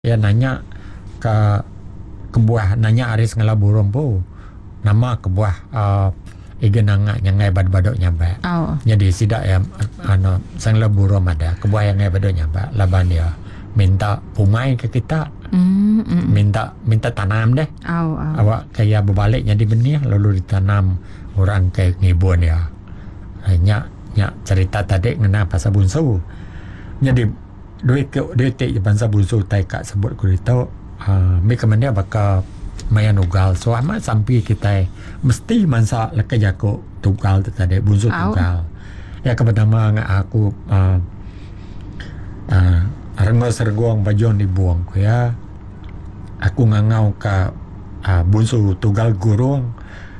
Ya nanya ke kebuah nanya aris ngala burung po nama kebuah igen nanga nyangai badok nyamba. Oh. Jadi sidak ya sang la burung ada kebuah yang ngai badok nyamba laban dia minta pumai ke kita. Minta tanam deh. Awak kayak berbalik jadi benih lalu ditanam orang kayak ngibun ya. Nyak cerita tadi ngena pasal bunsu. Jadi duit bangsa bunsu tai kak sebut ku itu mereka mana bakal mayan ugal so amat sampai kita mesti mansa leka jako tugal tadi bunsu tugal. Ya pertama aku rengos sergong bajon dibuang ku ya. Aku ngangau ke bunsu tugal gurung.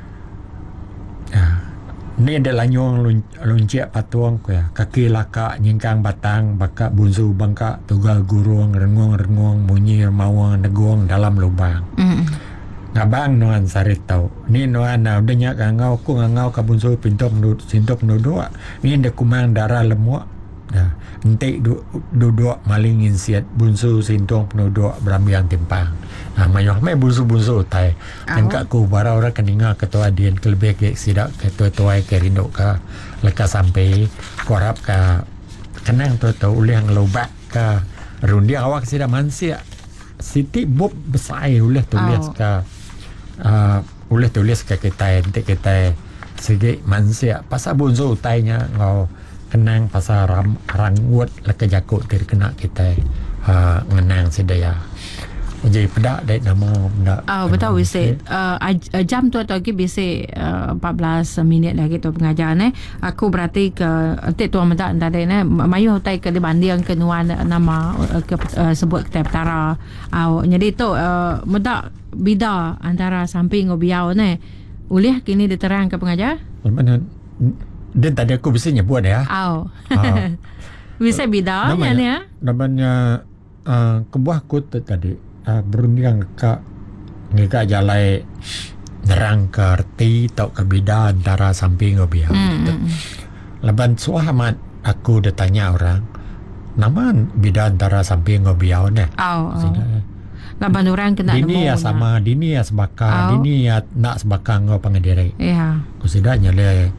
Ni adalah nyong luncik patuang ko ya. Kaki laka nyingkang batang baka bunsu bangka tugal gurung rengung bunyi mawang negong dalam lubang. Ngabang nuan sarit tau. Ni nuan udah nyak ngangau ka bunsu pintok nudua. Ni ndak kumang darah lemuk. Entik duduk maling insiat bunsu sintong penuduk berambiang timpang. Mayuh mai bunsu tai. Engkak ku bara orang keninga ketua dian kelebih ke sidak ketua tuai ke rindok ka leka sampai korap ka kenang tu ulih ngelobak ka rundi awak sida mansia. Siti bob besai ulih tulis ka ulih tulis ka kita entik kita segi mansia pasal bunsu tainya ngau kenang pasal rangut leka jakut dari kena kita ngenang sedaya. Jadi pedak dek nama pedak. Betul wisi. Jam tu atau lagi bisi 14 minit lagi tu pengajaran aku berarti ke entik tuan mendak tadi mayu tai ke dibanding ke nuan nama ke sebut ke petara. Jadi tu mendak bida antara samping ngobiau ulih kini diterang ke pengajar. Dan tadi aku bisa nyebut ya. Bisa bida namanya, namanya kebuah kut tadi berundang ke ngika jalai nerang ke arti tau ke bida antara samping ngobiau gitu. Leban suamat aku dah tanya orang nama bida antara samping ngobiau ne. Leban orang kena dini ya sama dini ya sebaka dini ya nak sebaka ngau pengediri. Iya. Kusidanya le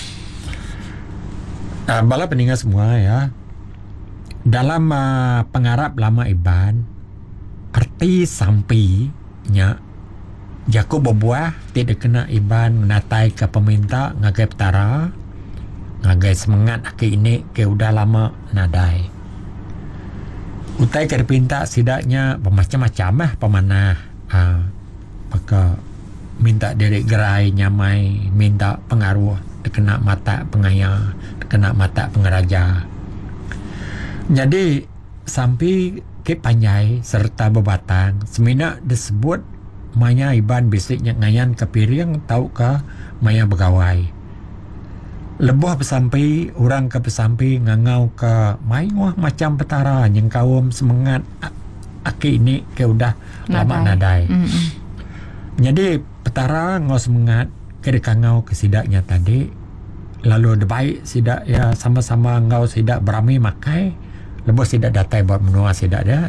bala peningat semua ya. Dalam pengarap lama iban arti sampinya jaku berbuah tidak kena iban menatai ke peminta ngagai petara ngagai semangat aki ini ke udah lama nadai utai ke pinta sidaknya bermacam-macam pemanah maka minta diri gerai nyamai minta pengaruh kena mata pengaya kena mata pengeraja. Jadi sampai ke panjai serta bebatang semina disebut maya iban bisiknya ngayan ke piring tau ke maya begawai. Lebuh pesampai orang ke pesampai ngangau ke mayuah macam petara yang kawam semangat aki ini ke udah lama nadai. Jadi petara ngau semangat ke dekangau ke sidaknya tadi lalu debaik sidak ya sama-sama ngau sidak berami makai lepas sidak datai buat menua sidak dia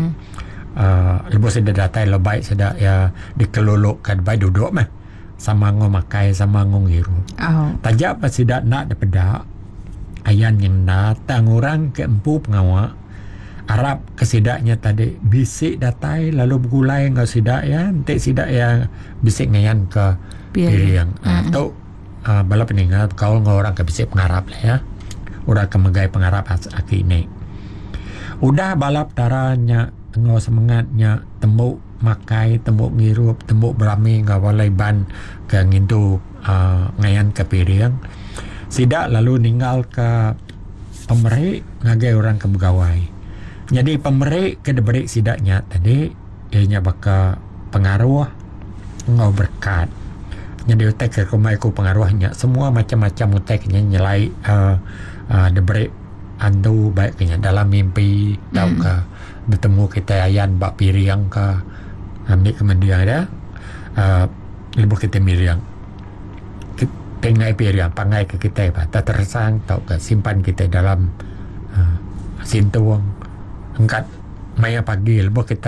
lepas sidak datai lebih sidak ya dikelolokkan baik duduk mah sama ngau makai sama ngau ngiru tajak pas sidak nak dapedak ayan yang datang orang ke empu pengawak Arab kesidaknya tadi bisik datai lalu bergulai ngau sidak ya nanti sidak ya bisik ngayan ke piring atau bala peningat kau ngau orang ke bisik pengarap lah ya orang ke megai pengarap aki ini udah balap taranya ngau semangatnya tembuk makai tembuk ngirup tembuk berami ngawalai ban ke ngintu ngayan ke piring sidak lalu ninggal ke pemerik ngagai orang ke begawai jadi pemerik ke deberik sidaknya tadi ianya baka pengaruh ngau berkat jadi utek ke rumah aku pengaruhnya semua macam-macam uteknya nyelai deberik andu baiknya dalam mimpi tahu ke bertemu kita ayan bak piring ke ambil kemudian ada lebu kita miriang pengai piring pangai ke kita tak tersang tahu ke simpan kita dalam sintuang angkat Maya pagi lepas kita